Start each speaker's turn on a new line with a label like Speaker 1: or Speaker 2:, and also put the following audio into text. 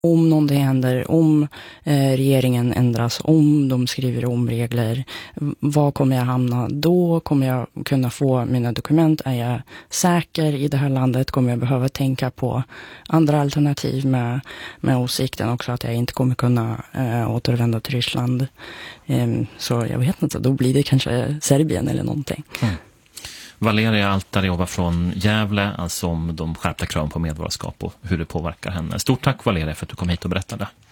Speaker 1: Om någonting händer, om regeringen ändras, om de skriver om regler, var kommer jag hamna då? Kommer jag kunna få mina dokument? Är jag säker i det här landet? Kommer jag behöva tänka på andra alternativ med åsikten också att jag inte kommer kunna återvända till Ryssland? Så jag vet inte, då blir det kanske Serbien eller någonting.
Speaker 2: Valeria Altarjova från Gävle, alltså om de skärpta kraven på medborgarskap och hur det påverkar henne. Stort tack Valeria för att du kom hit och berättade.